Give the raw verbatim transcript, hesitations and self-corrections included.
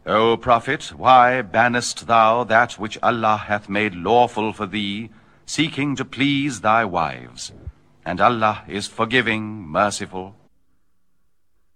O prophet, why bannest thou that which Allah hath made lawful for thee, seeking to please thy wives? And Allah is forgiving, merciful.